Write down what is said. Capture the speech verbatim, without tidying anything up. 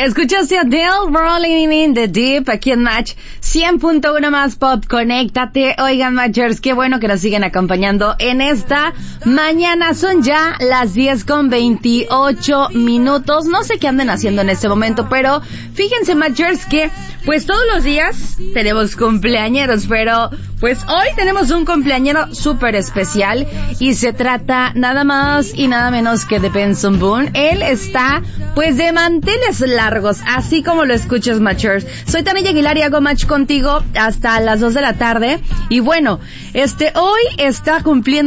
Escuchaste a Adele, Rolling in the Deep, aquí en Match cien punto uno más Pop, conéctate. Oigan, Matchers, qué bueno que nos siguen acompañando en esta mañana. Son ya las diez con veintiocho minutos. No sé qué anden haciendo en este momento, pero fíjense, Matchers, que pues todos los días tenemos cumpleañeros, pero pues hoy tenemos un cumpleañero súper especial y se trata nada más y nada menos que de Benson Boone. Él está pues de manteles largos, así como lo escuchas, Matchers. Soy Tania Aguilar y hago match contigo hasta las dos de la tarde. Y bueno, este hoy está cumpliendo